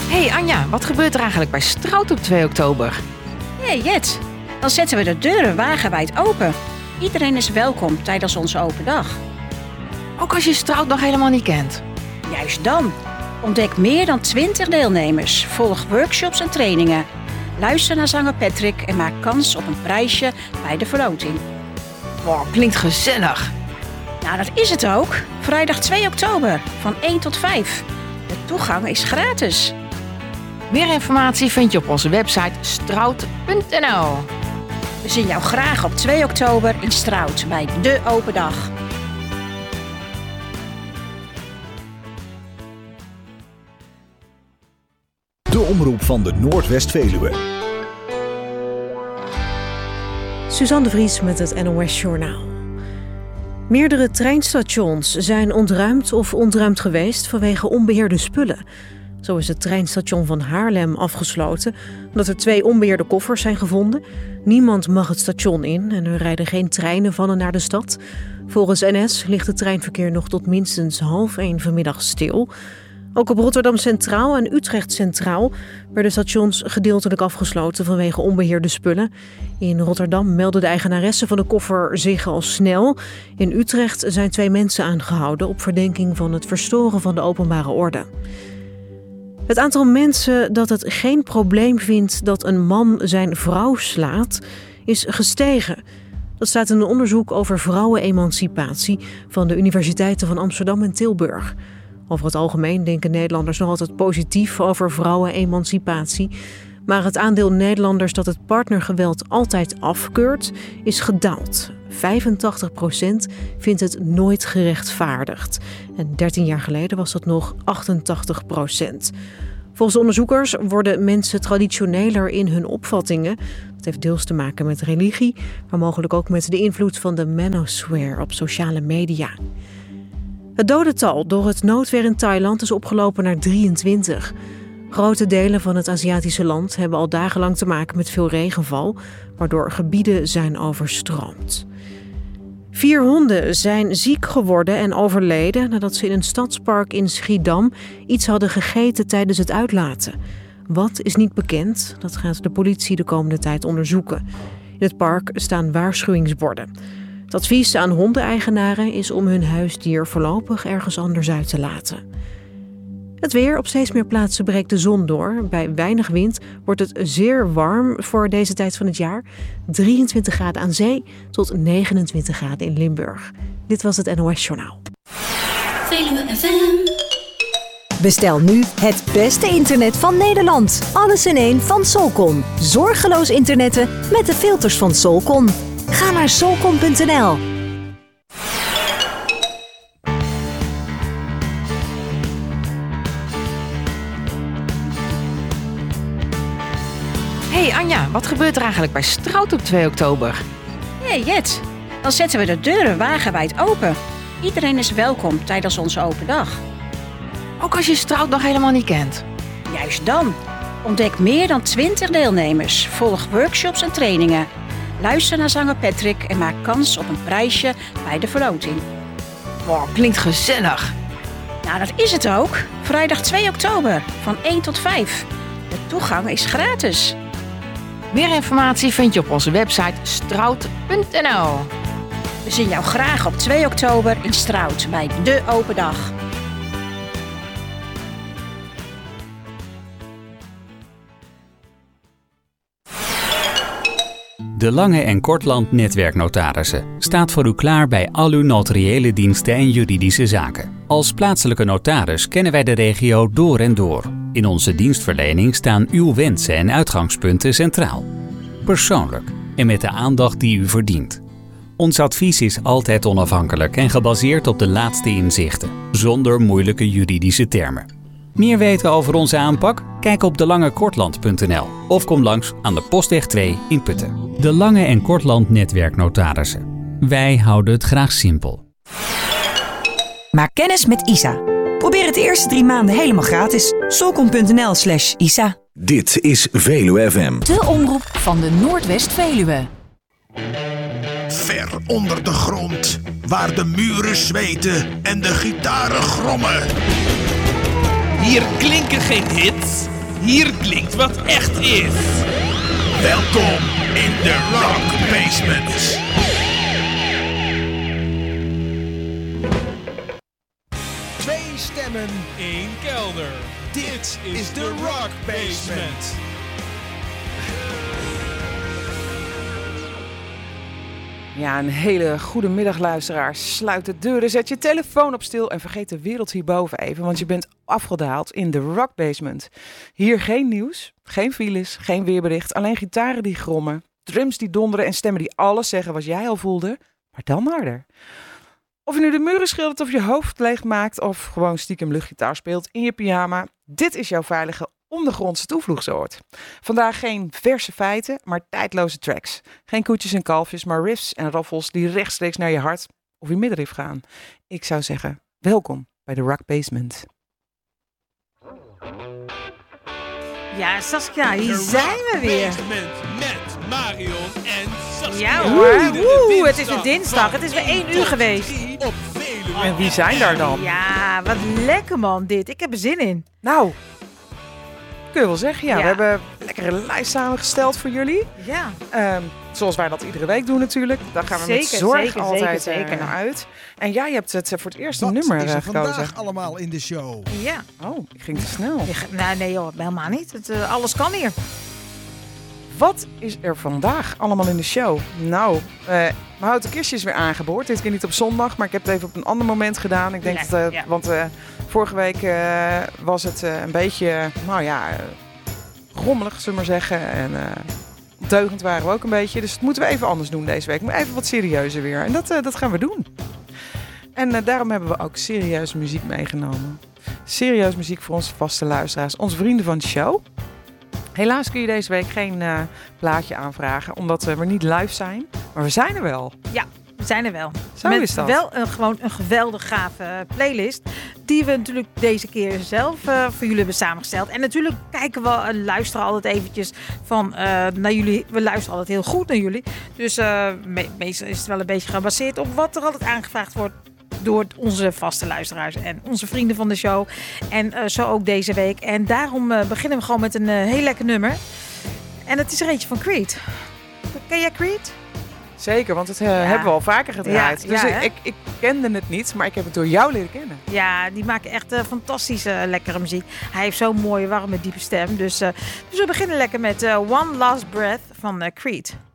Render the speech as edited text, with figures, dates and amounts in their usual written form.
Hey Anja, wat gebeurt er eigenlijk bij Strout op 2 oktober? Hey Jet, dan zetten we de deuren wagenwijd open. Iedereen is welkom tijdens onze open dag. Ook als je Strout nog helemaal niet kent. Juist dan. Ontdek meer dan 20 deelnemers. Volg workshops en trainingen. Luister naar zanger Patrick en maak kans op een prijsje bij de verloting. Wow, klinkt gezellig. Nou, dat is het ook. Vrijdag 2 oktober van 1 tot 5. De toegang is gratis. Meer informatie vind je op onze website strout.nl. We zien jou graag op 2 oktober in Strout bij de open dag. De omroep van de Noordwest-Veluwe. Suzanne de Vries met het NOS Journaal. Meerdere treinstations zijn ontruimd of ontruimd geweest vanwege onbeheerde spullen. Zo is het treinstation van Haarlem afgesloten omdat er 2 onbeheerde koffers zijn gevonden. Niemand mag het station in en er rijden geen treinen van en naar de stad. Volgens NS ligt het treinverkeer nog tot minstens 12:30 vanmiddag stil. Ook op Rotterdam Centraal en Utrecht Centraal werden stations gedeeltelijk afgesloten vanwege onbeheerde spullen. In Rotterdam meldden de eigenaressen van de koffer zich al snel. In Utrecht zijn 2 mensen aangehouden op verdenking van het verstoren van de openbare orde. Het aantal mensen dat het geen probleem vindt dat een man zijn vrouw slaat, is gestegen. Dat staat in een onderzoek over vrouwenemancipatie van de universiteiten van Amsterdam en Tilburg. Over het algemeen denken Nederlanders nog altijd positief over vrouwenemancipatie. Maar het aandeel Nederlanders dat het partnergeweld altijd afkeurt, is gedaald. 85% vindt het nooit gerechtvaardigd. En 13 jaar geleden was dat nog 88%. Volgens onderzoekers worden mensen traditioneler in hun opvattingen. Dat heeft deels te maken met religie, maar mogelijk ook met de invloed van de manosphere op sociale media. Het dodental door het noodweer in Thailand is opgelopen naar 23. Grote delen van het Aziatische land hebben al dagenlang te maken met veel regenval, waardoor gebieden zijn overstroomd. 4 honden zijn ziek geworden en overleden nadat ze in een stadspark in Schiedam iets hadden gegeten tijdens het uitlaten. Wat is niet bekend, dat gaat de politie de komende tijd onderzoeken. In het park staan waarschuwingsborden. Het advies aan hondeneigenaren is om hun huisdier voorlopig ergens anders uit te laten. Het weer. Op steeds meer plaatsen breekt de zon door. Bij weinig wind wordt het zeer warm voor deze tijd van het jaar. 23 graden aan zee tot 29 graden in Limburg. Dit was het NOS Journaal. Veluwe FM. Bestel nu het beste internet van Nederland. Alles in één van Solcon. Zorgeloos internetten met de filters van Solcon. Ga naar solcon.nl. Hey Anja, wat gebeurt er eigenlijk bij Strout op 2 oktober? Hey Jet, dan zetten we de deuren wagenwijd open. Iedereen is welkom tijdens onze open dag. Ook als je Strout nog helemaal niet kent. Juist dan. Ontdek meer dan 20 deelnemers. Volg workshops en trainingen. Luister naar zanger Patrick en maak kans op een prijsje bij de verloting. Wow, klinkt gezellig. Nou, dat is het ook. Vrijdag 2 oktober van 1 tot 5. De toegang is gratis. Meer informatie vind je op onze website strout.nl. We zien jou graag op 2 oktober in Strout bij de open dag. De Lange en Kortland Netwerknotarissen staat voor u klaar bij al uw notariële diensten en juridische zaken. Als plaatselijke notaris kennen wij de regio door en door. In onze dienstverlening staan uw wensen en uitgangspunten centraal. Persoonlijk en met de aandacht die u verdient. Ons advies is altijd onafhankelijk en gebaseerd op de laatste inzichten, zonder moeilijke juridische termen. Meer weten over onze aanpak? Kijk op delangekortland.nl of kom langs aan de Postweg 2 in Putten. De Lange en Kortland Netwerknotarissen. Wij houden het graag simpel. Maak kennis met ISA. Probeer het de eerste 3 maanden helemaal gratis. Solcon.nl/ISA. Dit is Veluwe FM. De omroep van de Noordwest-Veluwe. Ver onder de grond, waar de muren zweten en de gitaren grommen. Hier klinken geen hits, Hier klinkt wat echt is. Welkom in de Rock Basement. Twee stemmen, één kelder. Dit is de Rock Basement. Ja, een hele goede middag, luisteraars. Sluit de deuren, zet je telefoon op stil en vergeet de wereld hierboven even, want je bent afgedaald in de Rock Basement. Hier geen nieuws, geen files, geen weerbericht, alleen gitaren die grommen, drums die donderen en stemmen die alles zeggen wat jij al voelde, maar dan harder. Of je nu de muren schildert of je hoofd leeg maakt of gewoon stiekem luchtgitaar speelt in je pyjama, dit is jouw veilige ondergrondse toevluchtsoord. Vandaag geen verse feiten, maar tijdloze tracks. Geen koetjes en kalfjes, maar riffs en raffles die rechtstreeks naar je hart of je middenrif gaan. Ik zou zeggen, welkom bij de Rock Basement. Ja, Saskia, hier zijn we weer. Met Marion en Saskia. Ja hoor, het is weer dinsdag. Het is weer 1 uur geweest. En wie zijn daar dan? Ja, wat lekker man dit. Ik heb er zin in. Nou, kun je wel zeggen, ja. We hebben een lekkere lijst samengesteld voor jullie. Ja. Zoals wij dat iedere week doen natuurlijk. Daar gaan we met zorg altijd naar uit. En jij hebt het voor het eerst een nummer gekozen. Wat is er vandaag allemaal in de show? Ja. Oh, ik ging te snel. Nee joh, helemaal niet. Alles kan hier. Wat is er vandaag allemaal in de show? Nou, mijn houten kistje is weer aangeboord. Dit keer niet op zondag, maar ik heb het even op een ander moment gedaan. Ik denk want vorige week was het een beetje, rommelig, zullen we maar zeggen. En deugend waren we ook een beetje. Dus dat moeten we even anders doen deze week. Maar even wat serieuzer weer. En dat gaan we doen. En daarom hebben we ook serieuze muziek meegenomen. Serieus muziek voor onze vaste luisteraars. Onze vrienden van de show. Helaas kun je deze week geen plaatje aanvragen, omdat we niet live zijn. Maar we zijn er wel. Ja, we zijn er wel. Zo is dat. Wel gewoon een geweldig gave playlist. Die we natuurlijk deze keer zelf voor jullie hebben samengesteld. En natuurlijk kijken we en luisteren altijd eventjes naar jullie. We luisteren altijd heel goed naar jullie. Dus meestal is het wel een beetje gebaseerd op wat er altijd aangevraagd wordt door onze vaste luisteraars en onze vrienden van de show. En zo ook deze week. En daarom beginnen we gewoon met een heel lekker nummer. En het is er eentje van Creed. Ken jij Creed? Zeker, want het hebben we al vaker gedraaid. Dus ik kende het niet, maar ik heb het door jou leren kennen. Ja, die maken echt fantastische, lekkere muziek. Hij heeft zo'n mooie, warme, diepe stem. Dus we beginnen lekker met One Last Breath van Creed.